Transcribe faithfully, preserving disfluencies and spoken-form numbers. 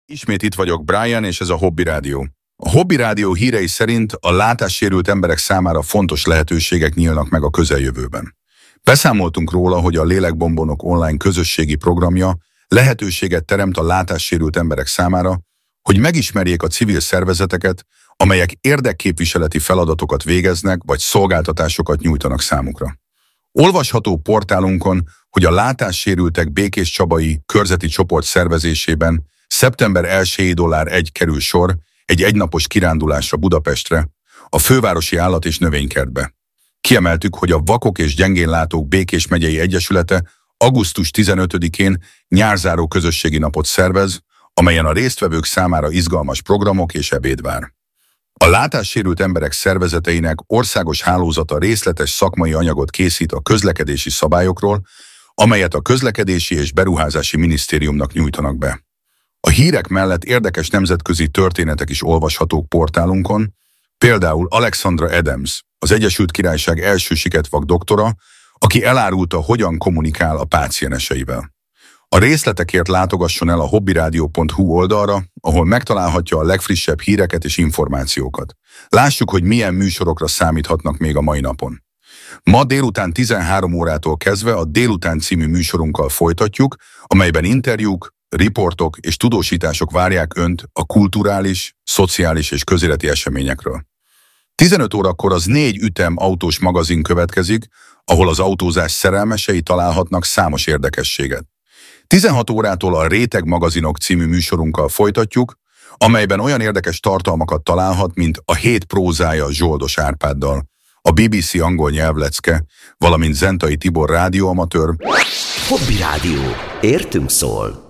Ismét itt vagyok, Brian, és ez a Hobby Rádió. A Hobby Rádió hírei szerint a látássérült emberek számára fontos lehetőségek nyílnak meg a közeljövőben. Beszámoltunk róla, hogy a Lélekbombonok online közösségi programja lehetőséget teremt a látássérült emberek számára, hogy megismerjék a civil szervezeteket, amelyek érdekképviseleti feladatokat végeznek, vagy szolgáltatásokat nyújtanak számukra. Olvasható portálunkon, hogy a látássérültek Békéscsabai körzeti csoport szervezésében szeptember elsejétől egy kerül sor egy egynapos kirándulásra Budapestre, a fővárosi állat- és növénykertbe. Kiemeltük, hogy a Vakok és Gyengénlátók Békés megyei egyesülete augusztus tizenötödikén nyárzáró közösségi napot szervez, amelyen a résztvevők számára izgalmas programok és ebéd vár. A látássérült emberek szervezeteinek országos hálózata részletes szakmai anyagot készít a közlekedési szabályokról, amelyet a Közlekedési és Beruházási Minisztériumnak nyújtanak be. A hírek mellett érdekes nemzetközi történetek is olvashatók portálunkon, például Alexandra Adams, az Egyesült Királyság első siketvak doktora, aki elárulta, hogyan kommunikál a pácienseivel. A részletekért látogasson el a hobbyradio pont hu oldalra, ahol megtalálhatja a legfrissebb híreket és információkat. Lássuk, hogy milyen műsorokra számíthatnak még a mai napon. Ma délután tizenhárom órától kezdve a Délután című műsorunkkal folytatjuk, amelyben interjúk, riportok és tudósítások várják Önt a kulturális, szociális és közéleti eseményekről. tizenöt órakor az négy ütem autós magazin következik, ahol az autózás szerelmesei találhatnak számos érdekességet. tizenhat órától a Réteg magazinok című műsorunkkal folytatjuk, amelyben olyan érdekes tartalmakat találhat, mint a hét prózája Zsoldos Árpáddal, a bé bé cé angol nyelvlecke, valamint Zentai Tibor rádióamatőr. Hobby Rádió. Értünk szól.